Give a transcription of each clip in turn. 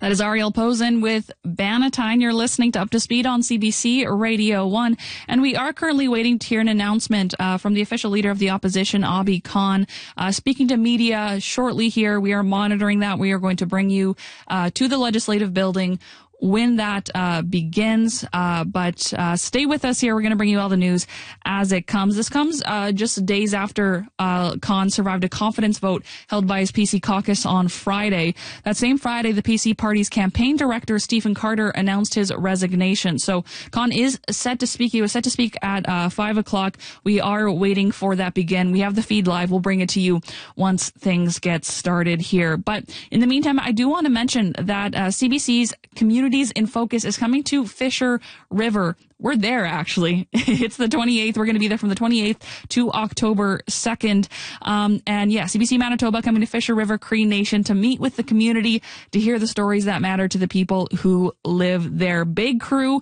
That is Ariel Posen with Bannatyne. You're listening to Up to Speed on CBC Radio 1. And we are currently waiting to hear an announcement from the official leader of the opposition, Abi Khan, speaking to media shortly here. We are monitoring that. We are going to bring you to the legislative building when that begins. But stay with us here. We're going to bring you all the news as it comes. This comes just days after Khan survived a confidence vote held by his PC caucus on Friday. That same Friday, the PC party's campaign director, Stephen Carter, announced his resignation. So Khan is set to speak. He was set to speak at 5 o'clock. We are waiting for that begin. We have the feed live. We'll bring it to you once things get started here. But in the meantime, I do want to mention that CBC's Communities in Focus is coming to Fisher River. We're there, actually. It's the 28th. We're going to be there from the 28th to October 2nd. And yeah, CBC Manitoba coming to Fisher River Cree Nation to meet with the community, to hear the stories that matter to the people who live there. Big crew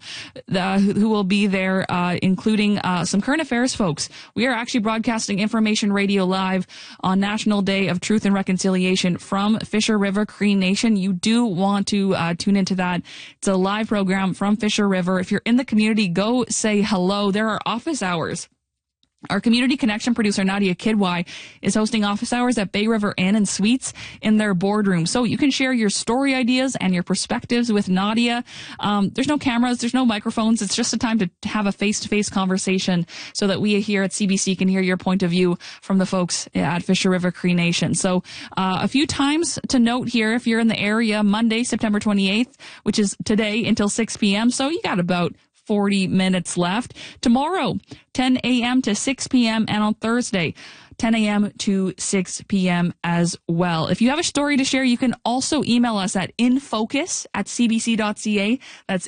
who will be there, including some current affairs folks. We are actually broadcasting Information Radio Live on National Day of Truth and Reconciliation from Fisher River Cree Nation. You do want to tune into that. It's a live program from Fisher River. If you're in the community, go say hello. There are office hours. Our community connection producer, Nadia Kidwai, is hosting office hours at Bay River Inn and Suites in their boardroom. So you can share your story ideas and your perspectives with Nadia. There's no cameras. There's no microphones. It's just a time to have a face-to-face conversation so that we here at CBC can hear your point of view from the folks at Fisher River Cree Nation. So a few times to note here, if you're in the area, Monday, September 28th, which is today, until 6 p.m. So you got about 40 minutes left. Tomorrow, 10 a.m. to 6 p.m. and on Thursday, 10 a.m. to 6 p.m. as well. If you have a story to share, you can also email us at infocus@cbc.ca. That's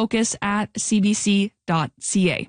infocus@cbc.ca.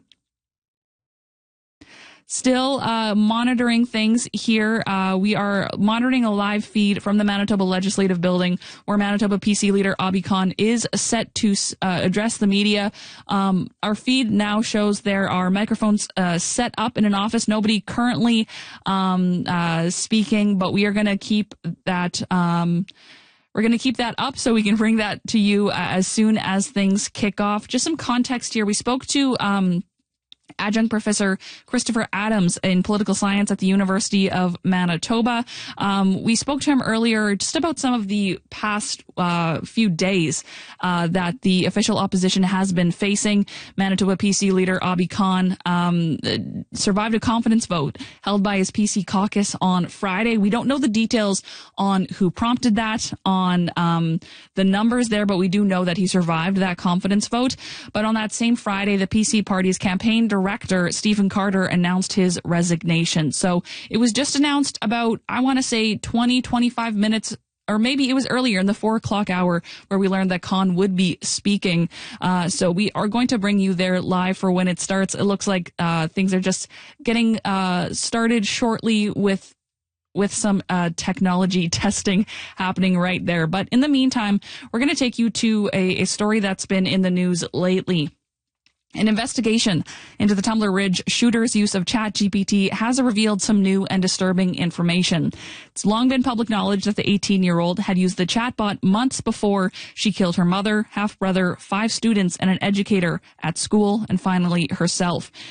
Still monitoring things here. We are monitoring a live feed from the Manitoba Legislative Building where Manitoba PC leader Abi Khan is set to address the media. Our feed now shows there are microphones set up in an office. Nobody currently speaking, but we are going to keep that we're going to keep that up so we can bring that to you as soon as things kick off. Just some context here. We spoke to Adjunct Professor Christopher Adams in political science at the University of Manitoba. We spoke to him earlier just about some of the past few days that the official opposition has been facing. Manitoba PC leader Abi Khan survived a confidence vote held by his PC caucus on Friday. We don't know the details on who prompted that, on the numbers there, but we do know that he survived that confidence vote. But on that same Friday, the PC party's campaign director, Stephen Carter, announced his resignation. So it was just announced about, I want to say 25 minutes, or maybe it was earlier in the 4 o'clock hour where we learned that Khan would be speaking. So we are going to bring you there live for when it starts. It looks like things are just getting started shortly with some technology testing happening right there. But in the meantime, we're going to take you to a story that's been in the news lately. An investigation into the Tumbler Ridge shooter's use of ChatGPT has revealed some new and disturbing information. It's long been public knowledge that the 18-year-old had used the chatbot months before she killed her mother, half-brother, 5 students, and an educator at school, and finally herself.